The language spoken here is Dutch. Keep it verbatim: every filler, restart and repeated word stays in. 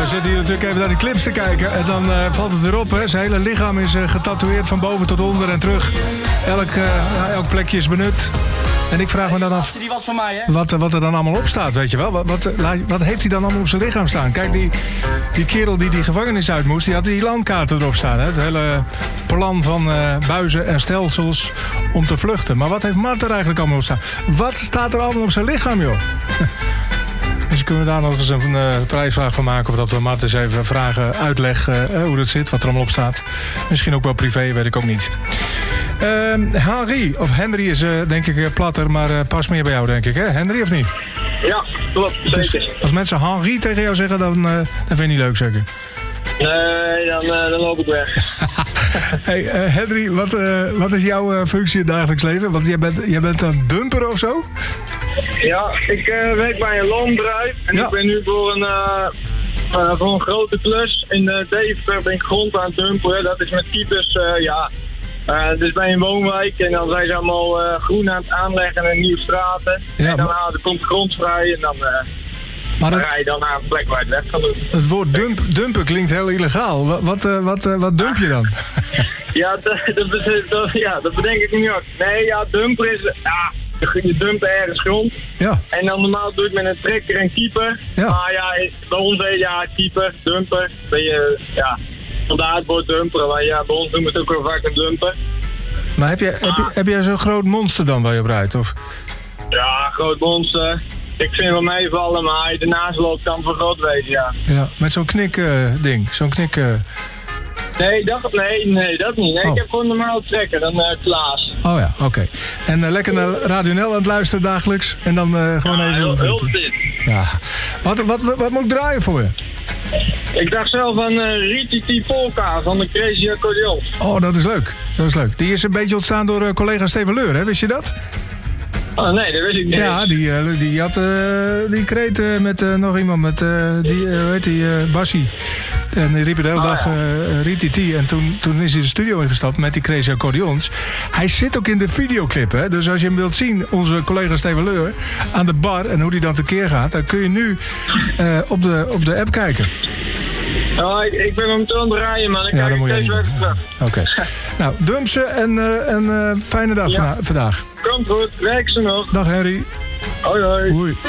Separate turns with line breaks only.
we zitten hier natuurlijk even naar die clips te kijken. En dan uh, valt het weer op, hè. Zijn hele lichaam is uh, getatoeëerd van boven tot onder en terug. Elk, uh, ja, elk plekje is benut. En ik vraag me dan af,
die was van mij, hè?
Wat, wat er dan allemaal op staat, weet je wel. Wat, wat, wat heeft hij dan allemaal op zijn lichaam staan? Kijk, die, die kerel die die gevangenis uit moest, die had die landkaarten erop staan. Hè? Het hele plan van uh, buizen en stelsels om te vluchten. Maar wat heeft Mart er eigenlijk allemaal op staan? Wat staat er allemaal op zijn lichaam, joh? Dus kunnen we daar nog eens een uh, prijsvraag van maken. Of dat we Mart eens even vragen, uitleg uh, hoe dat zit, wat er allemaal op staat. Misschien ook wel privé, weet ik ook niet. Uh, Henry, of Henry is uh, denk ik uh, platter, maar uh, past meer bij jou, denk ik, hè? Henry, of niet?
Ja, klopt, zeker.
Dus als mensen Henry tegen jou zeggen, dan, uh, dan vind je niet leuk, zeker?
Nee, dan, uh, dan loop ik weg.
Hey, uh, Henry, wat, uh, wat is jouw uh, functie in het dagelijks leven? Want jij bent, jij bent een dumper of zo?
Ja, ik uh, werk bij een loonbedrijf en ja. ik ben nu voor een, uh, uh, voor een grote klus in uh, Deventer ben ik grond aan het dumperen. Dat is met types, uh, ja, uh, dus bij een woonwijk en dan zijn ze allemaal uh, groen aan het aanleggen en nieuwe straten. Ja, en dan maar... uh, komt grond vrij en dan, uh, maar dan het... rij je dan naar een plek waar je het weg kan doen.
Het woord dump, dumpen klinkt heel illegaal. Wat, wat, uh, wat, uh, wat dump je dan?
ja, dat, dat, dat, ja, dat bedenk ik niet ook. Nee, ja, dumper is... Ja, je dumpt ergens grond. Ja. En dan normaal doe ik met een trekker en keeper. Ja. Maar ja, bij ons heet ja, keeper, dumper. Ben je, ja, vandaar het woord dumper. Maar ja, bij ons noemen we het ook wel vaak een dumper.
Maar heb jij, ah. heb, je, heb jij zo'n groot monster dan waar je op rijdt? Of?
Ja, groot monster. Ik vind wel meevallen, maar hij ernaast loopt kan voor groot wezen, ja.
Ja, met zo'n knik uh, ding, zo'n knik... Uh...
Nee, dat, nee, nee, dat niet. Nee, oh. Ik heb gewoon normaal trekker, dan uh, Klaas.
Oh ja, oké. Okay. En uh, lekker naar Radio N L aan het luisteren dagelijks. En dan uh, gewoon
ja,
even...
Heel, heel fit.
Ja. Wat, wat, wat, wat moet ik draaien voor je?
Ik dacht zelf aan uh, Rititi Polka van de Crazy Accordeon.
Oh, dat is leuk. Dat is leuk. Die is een beetje ontstaan door uh, collega Steven Leur, hè? Wist je dat?
Oh nee, dat wist ik niet.
Ja, die, uh, die had uh, die kreet uh, met uh, nog iemand, met uh, die, uh, hoe heet die, uh, Bassie. En die riep de hele oh, dag ja. uh, Rititi. En toen, toen is hij de studio ingestapt met die Crazy Accordeons. Hij zit ook in de videoclip, hè. Dus als je hem wilt zien, onze collega Steven Leur, aan de bar en hoe die dan tekeer gaat, dan kun je nu uh, op, de, op de app kijken.
Oh, ik, ik ben hem te aan het draaien, man. Ik
ja, dat moet je niet doen. Oké. Okay. Nou, dump ze en uh, een uh, fijne dag ja. vandaag.
Komt goed, werk ze nog.
Dag Henry.
Hoi hoi.
Hoi.